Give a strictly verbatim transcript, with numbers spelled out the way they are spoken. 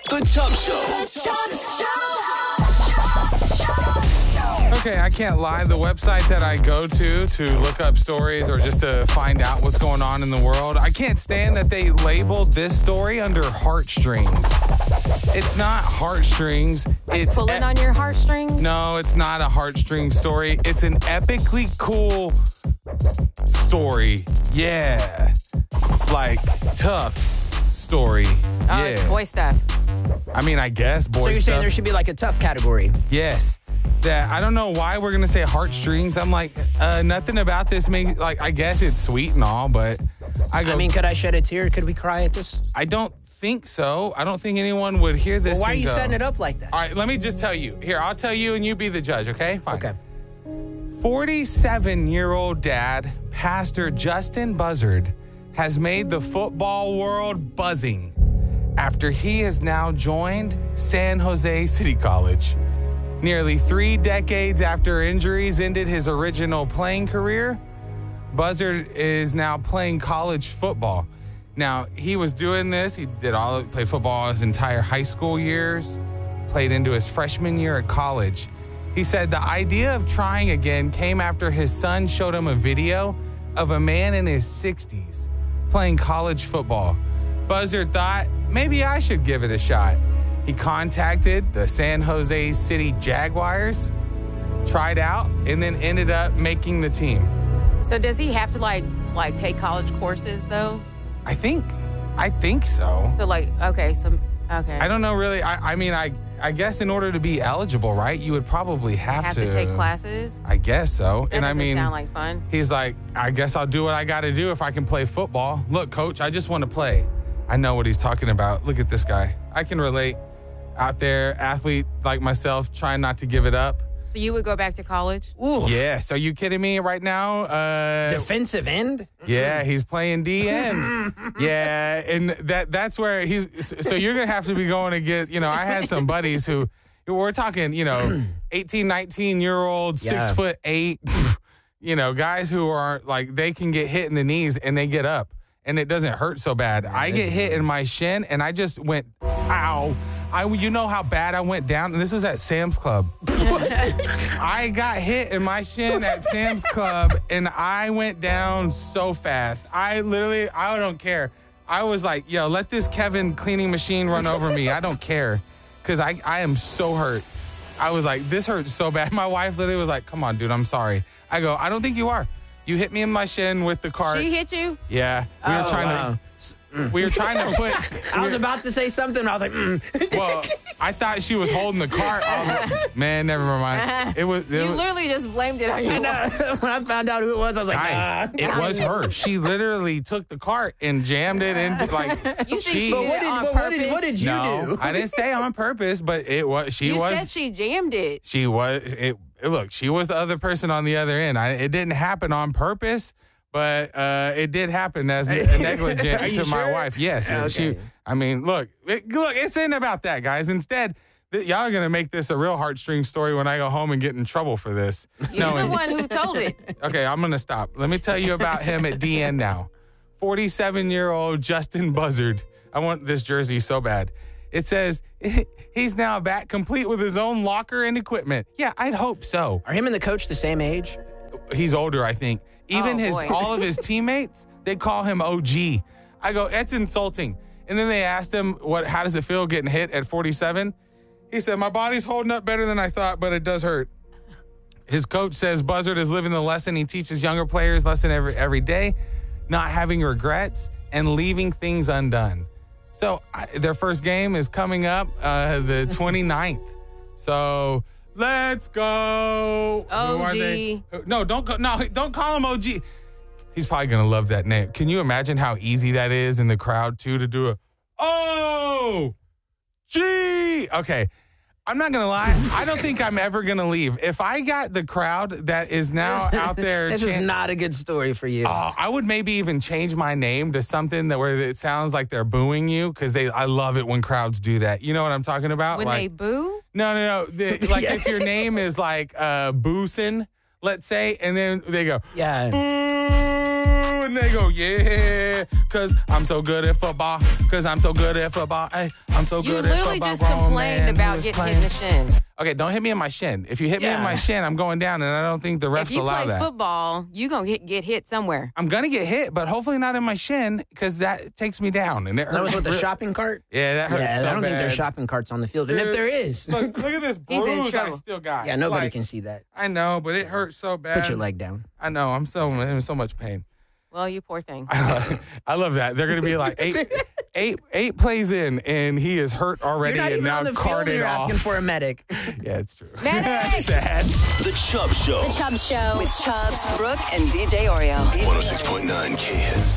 The Chubb Show. The Chubb Show. Okay, I can't lie. The website that I go to to look up stories or just to find out what's going on in the world, I can't stand that they labeled this story under heartstrings. It's not heartstrings. It's Pulling e- on your heartstrings? No, it's not a heartstring story. It's an epically cool story. Yeah. Like, tough story. Oh, yeah. it's boy stuff. I mean, I guess boy So you're stuff. saying there should be like a tough category? Yes. That I don't know why we're gonna say heartstrings. I'm like, uh, nothing about this makes like I guess it's sweet and all, but I go. I mean, could I shed a tear? Could we cry at this? I don't think so. I don't think anyone would hear this. Well, why are and you go, setting it up like that? All right, let me just tell you. Here, I'll tell you, and you be the judge. Okay? Fine. Okay. forty-seven-year-old dad, Pastor Justin Buzzard, has made the football world buzzing after he has now joined San Jose City College. Nearly three decades after injuries ended his original playing career, Buzzard is now playing college football. Now, he was doing this. He did all played football his entire high school years, played into his freshman year at college. He said the idea of trying again came after his son showed him a video of a man in his sixties playing college football. Buzzard thought, maybe I should give it a shot. He contacted the San Jose City Jaguars, tried out, and then ended up making the team. So does he have to like like take college courses though? I think, I think so. So like, okay, so okay. I don't know really. I, I mean, I, I guess in order to be eligible, right, you would probably have, have to, to take classes. I guess so. That and I doesn't mean, sound like fun. he's like, I guess I'll do what I got to do if I can play football. Look, coach, I just want to play. I know what he's talking about. Look at this guy. I can relate. Out there, athlete like myself, trying not to give it up. So you would go back to college? Ooh. Yeah. So you kidding me right now? Uh, Defensive end? yeah, he's playing D end. yeah, and that that's where he's. So you're gonna have to be going to get. You know, I had some buddies who we're talking. You know, eighteen, nineteen year old, six Yeah. foot eight. You know, guys who are like they can get hit in the knees and they get up and it doesn't hurt so bad. I get hit in my shin and I just went, ow. I, you know how bad I went down? And this is at Sam's Club. I got hit in my shin at Sam's Club, and I went down so fast. I literally, I don't care. I was like, yo, let this Kevin cleaning machine run over me. I don't care, because I, I am so hurt. I was like, this hurts so bad. My wife literally was like, come on, dude, I'm sorry. I go, I don't think you are. You hit me in my shin with the cart. She hit you? Yeah. We were Oh, trying wow. to... We were trying to put... I was about to say something. I was like, mm. Well, I thought she was holding the cart. I was, man, never mind. It was. It You was literally just blamed it on you. I know. When I found out who it was, I was like, guys, nah. it was her. She literally took the cart and jammed it into like. You think she, she But did what it did, on but what did, purpose? what did you no, do? I didn't say on purpose, but it was. She You was. said she jammed it. She was. It. Look, she was the other person on the other end. I, it didn't happen on purpose. But uh, it did happen as ne- negligent Are you to my sure? wife. Yes. Okay. She, I mean, look, it, look, it's ain't about that, guys. Instead, th- y'all are going to make this a real heartstring story when I go home and get in trouble for this. You're No, the and- one who told it. Okay, I'm going to stop. Let me tell you about him at D N now. forty-seven-year-old Justin Buzzard. I want this jersey so bad. It says he's now back complete with his own locker and equipment. Yeah, I'd hope so. Are him and the coach the same age? He's older, I think. Even Oh, his boy. all of his teammates, they call him O G. I go, that's insulting. And then they asked him, "What? How does it feel getting hit at forty-seven?" He said, "My body's holding up better than I thought, but it does hurt." His coach says Buzzard is living the lesson he teaches younger players lesson every every day, not having regrets and leaving things undone. So I, their first game is coming up uh, the twenty-ninth. So let's go. Who are they? O G. No, don't go, no, don't call him O G. He's probably gonna love that name. Can you imagine how easy that is in the crowd too to do a O G? Okay. I'm not going to lie. I don't think I'm ever going to leave. If I got the crowd that is now out there. This is chant- not a good story for you. Oh, I would maybe even change my name to something that where it sounds like they're booing you because they. I love it when crowds do that. You know what I'm talking about? When like, they boo? No, no, no. The, like if your name is like uh, Boosin, let's say, and then they go, yeah. boo, and they go, yeah, because I'm so good at football, because I'm so good at football. Hey, I'm so You good at football. literally just grown complained man about who's getting hit playing. in the shin. Okay, don't hit me in my shin. If you hit me in Yeah. my shin, I'm going down, and I don't think the refs If you allow play that. football, you're going to get, get hit somewhere. I'm going to get hit, but hopefully not in my shin, because that takes me down, and it hurts. That was with the real- shopping cart? Yeah, that hurts Yeah, so I don't think bad. there's shopping carts on the field. And if Dude, there is, Look, look at this He's in bruise I trouble. still got. yeah, nobody Like, can see that. I know, but it hurts so bad. Put your leg down. I know. I'm so in so much pain. Well, you poor thing. I love, I love that. They're going to be like eight, eight, eight plays in, and he is hurt already You're not and even now on the field and carted you're off. asking for a medic. Yeah, it's true. Medic! That's sad. The Chubb Show. The Chubb Show. With Chubbs, Brooke, and D J Oreo. one oh six point nine K Hits.